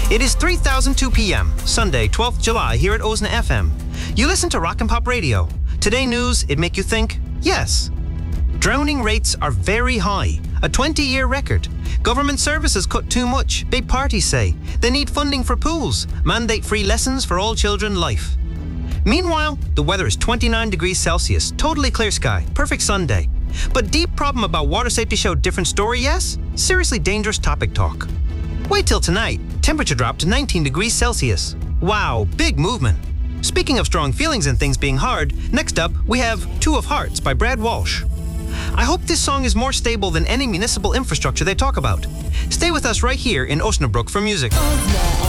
It is 3,002 p.m., Sunday, 12th July, here at Osna FM. You listen to Rock and Pop Radio. Today news, it make you think? Yes. Drowning rates are very high, a 20-year record. Government services cut too much, big parties say. They need funding for pools, mandate free lessons for all children life. Meanwhile, the weather is 29 degrees Celsius, totally clear sky, perfect Sunday. But deep problem about water safety show different story, yes? Seriously dangerous topic talk. Wait till tonight, temperature dropped to 19 degrees Celsius. Wow, big movement. Speaking of strong feelings and things being hard, next up we have Two of Hearts by Brad Walsh. I hope this song is more stable than any municipal infrastructure they talk about. Stay with us right here in Osnabrück for music.